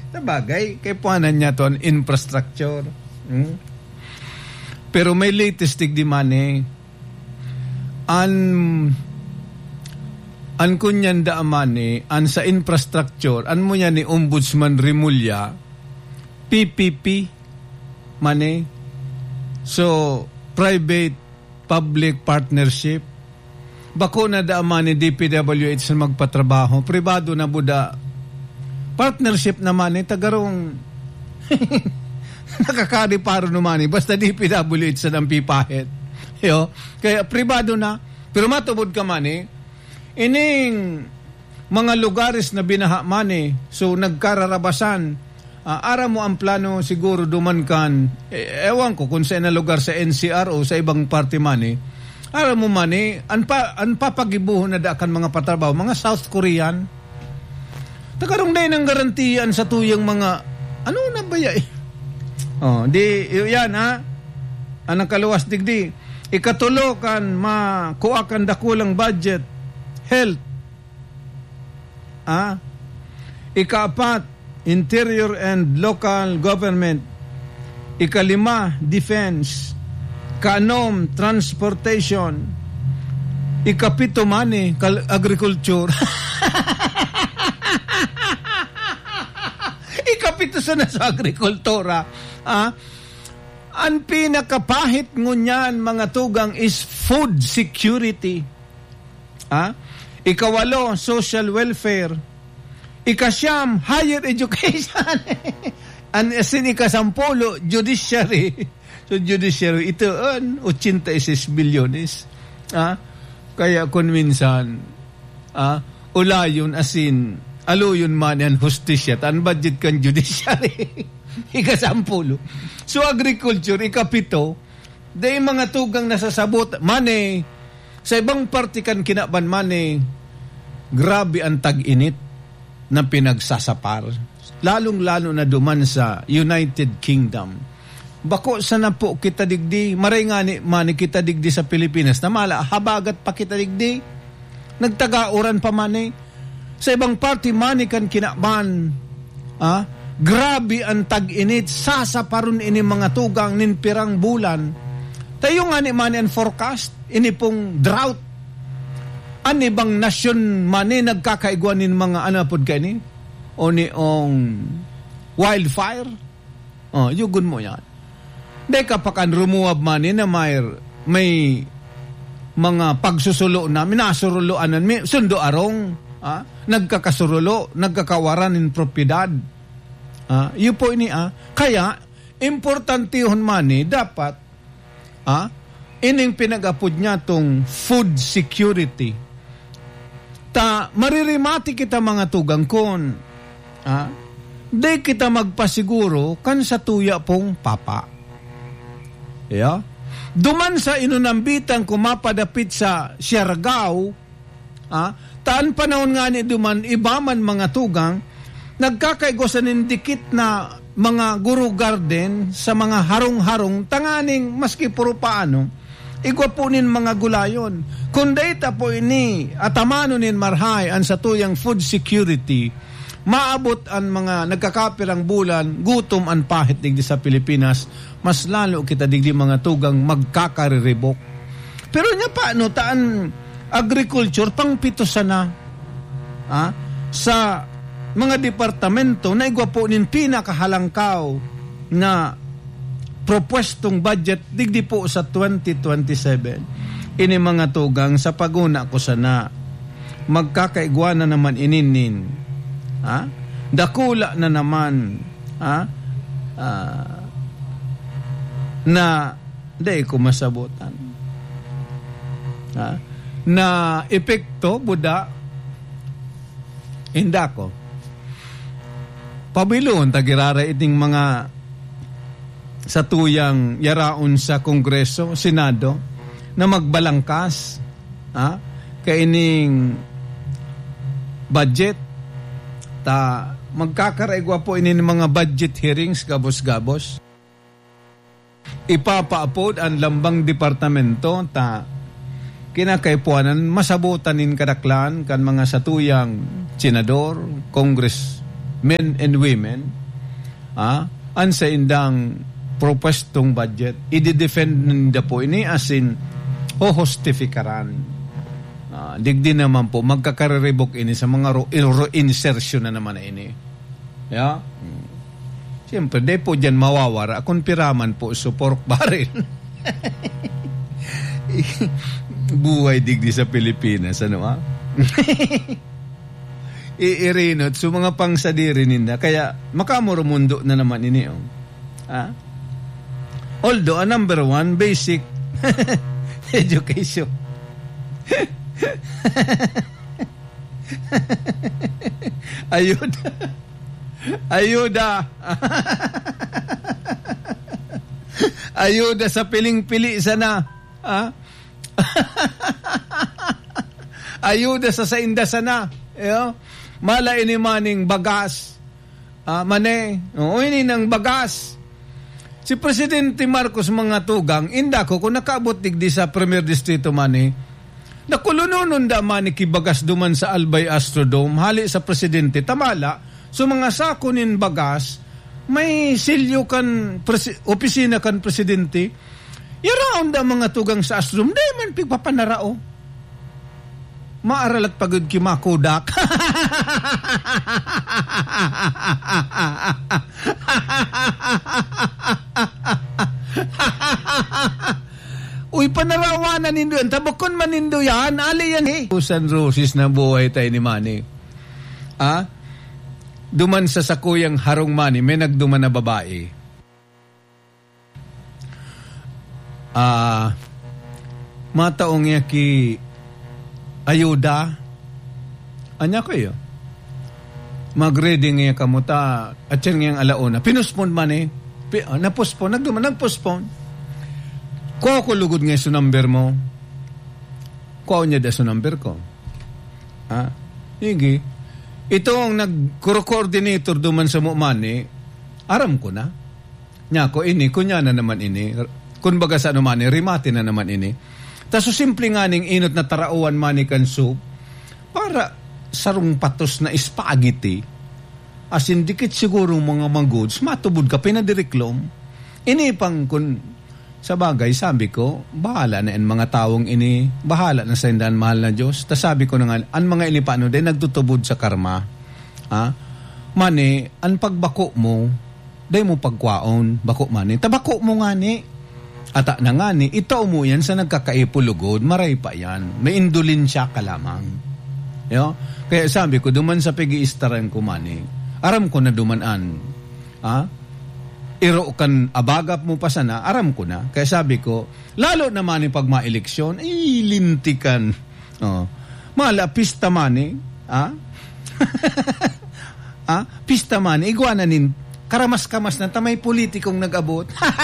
Sabagay, kay puanan niya to ang infrastructure. Pero may latest di mani, an kunyan da amani, an sa infrastructure, an mo yan ni Ombudsman Rimulya, PPP, mani, so, private-public partnership, bako na da amani DPWH na magpatrabaho, pribado na buda, partnership naman tagarong nakakadiparo naman basta DPWH sa nampipahit. Kaya pribado na, pero matubod ka man ining mga lugares na binaha man so nagkararabasan, ara mo ang plano siguro duman kan, ewan ko kung sa na lugar sa NCR o sa ibang party man ara mo man ang papagibuhon na dakan mga patrabaho, mga South Korean, tagarong na ng garantiyan sa tuyang mga, ano na ba yan? Di, yan anang kaluwas digdi, ikatulo kan makuakan dakulang budget, health, ikaapat, interior and local government, ikalima, defense, kaanom, transportation, ikapito mani, agriculture, ikapito sa agrikultura. Ang pinakapahit ngunyan mga tugang is food security. Ikawalo, social welfare. Ikasyam, higher education. And asin ikasampulo, judiciary. So judiciary, ito 86 bilyones. Kaya kung minsan, ulayon asin, aluyon man yan hustisya, tan budget kan judiciary. Ikasampulo. So agriculture, ikapito, day mga tugang nasasabot, mane, sa ibang party kan kinaban mane, grabe ang tag-init na pinagsasapar. Lalong-lalo na duman sa United Kingdom. Bako sana po kita digdi, maray nga ni mani kita digdi sa Pilipinas, na mala, habagat pa kita digdi, nagtagauran pa mani, sa ibang party mani kan kinaban, grabe ang tag-init, sasaparon ini mga tugang ninpirang bulan. Tayo nga ni mani ang forecast, ini pong drought. Ani bang nasyon mani nagkakaiguanin mga anapod kayo ni? O ni wildfire? Yugun mo yan. Dahil kapakan rumuwab mani na may mga pagsusulo na, minasuruloanan, may sundo arong, nagkakasurulo, nagkakawaran in propiedad. Yun po ini kaya importantihon mani dapat ining pinag-apod niya tong food security maririmati kita mga tugang kon di kita magpasiguro kan sa tuya pong papa duman sa inunambitan kumapadapit sa Siargao taan panahon nga ni duman ibaman mga tugang nagkakaigosan ng dikit na mga guru garden sa mga harong-harong tanganing maski puro paano igwapunin mga gulayon. Kung data po ini atamanunin marhay ang sa tuyang food security, maabot ang mga nagkakapirang bulan, gutom ang pahit digdi sa Pilipinas, mas lalo kita digdi mga tugang magkakariribok. Pero niya paano taan agriculture pang pito sana sa mga departamento na igwapunin pinakahalangkaw na propwestong budget digdi po sa 2027. Ini mga tugang sa paguna ko sana magkakaigwa na naman ininin. Dakula na naman na day ko masabutan. Na epekto buda inda ko. Pabilon tagirara iting mga sa tuyang yaraon sa Kongreso, Senado, na magbalangkas kaining budget magkakaraigwa po ini mga budget hearings gabos-gabos. Ipapaapod ang lambang departamento kinakaipuanan masabutan in kadaklan kan mga satuyang senador, Congress men and women, an sa indang propestong budget, i-defend nila po ini as in, hostifikaran. Digdi naman po, magkakareribok ini sa mga insertion na naman na ini. Yeah? Siyempre, di po dyan mawawara. Kung piraman po, pork barrel. Buhay digdi sa Pilipinas, ano iirinot so mga pangsadiri ninda kaya makamurumundo na naman ini although number one basic education ayuda ayuda sa piling-pili sana ayuda sa sainda sana mala ini maning bagas mane ini ng bagas si Presidente Marcos mga tugang inda ko kung nakaabot digdi sa Premier Distrito mani nakulununon da mani kibagas duman sa Albay Astrodome hali sa Presidente tamala so mga sako nin bagas may silyo kan opisina kan Presidente yaraon da mga tugang sa Astrodome di man pigpapanarao maaral at pagod kimakodak. Uy, panarawanan nindo yan. Tabakon man nindo yan. Ali yan San Roses na buhay tayo ni Manny. Duman sa sakuyang harong Manny, may nagduman na babae. Mataong niya ki ayuda anya ko yun mag-reading nga kamuta at yan nga alauna pinuspon man napospon nagpospon ko lugod nga so number mo ko niya da so number ko higi ito ang nag-coordinator duman sa mumani aram ko na nya ko ini kunya na naman ini kun baga sa naman rimati na naman ini. Taso simple nga ning inot na tarauan manikan soup para sarong patos na spaghetti. As in, dikit siguro mga goods, matubod ka, pinadireklom. Ini pang kun sa bagay, sabi ko, bahala na mga taong ini, bahala na sa indan, mahal na Diyos. Tas sabi ko na nga, ang mga ini paano din, nagtutubod sa karma. Mani, ang pagbako mo, day mo pagkwaon, bako mani, tabako mo nga ni. Ata na nga ni, ito mo yan sa nagkakaipulugod, maray pa yan. May indulensya ka lamang. Kaya sabi ko, duman sa pag-iistaran ko mani, aram ko na dumanan. Iro kan abagap mo pa sana, aram ko na. Kaya sabi ko, lalo naman yung pag ma-eleksyon, lintikan. Mala, pista mani, pista mani, igwananin, karamas-kamas na tamay politikong nag-abot.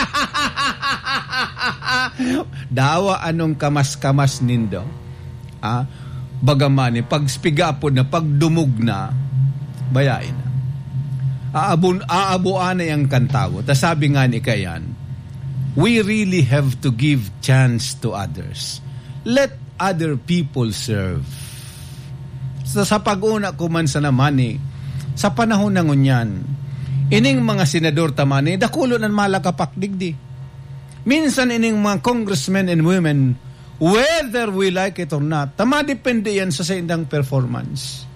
Dawa anong kamas-kamas nindo. Bagamani, pag spigapod na, pag dumug na, bayain na. Aabuan na yung kantawo. Ta sabi nga ni kayan, we really have to give chance to others. Let other people serve. Sa pag-una ko man sa naman sa panahon na ngunyan, ining mga senador tamani, dakulo ng malakapakdigdi. Minsan ining mga congressmen and women, whether we like it or not, tama depende yan sa indang performance.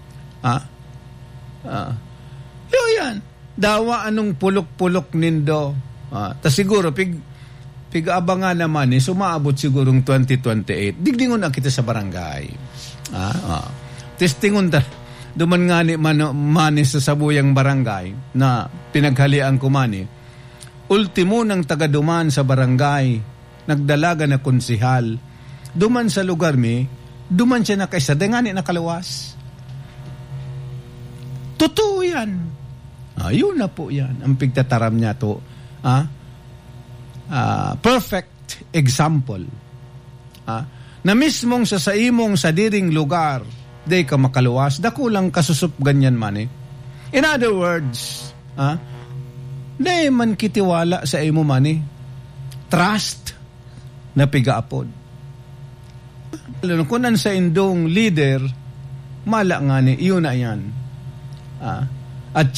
Yan. Dawa anong pulok-pulok nindo. Ta siguro, pig-abangan naman sumaabot sigurong 2028. Digdingon na kita sa barangay. Testingon ta. Duman nga ni mani sa sabuyang barangay na pinaghalian ko mani. Ultimo ng taga-duman sa barangay, nagdalaga na konsihal. Duman sa lugar duman siya na kaysa, dengani nakalawas. Totoo yan. Yun na po yan. Ang pigtataram niya to. Perfect example. Na mismong sa imong sadiring lugar, day ka makaluwas, dakulang kasusup ganyan man In other words, day man kitiwala sa imo mani. Trust na pigaapod. Kung sa indong leader, mala nga iyon na yan.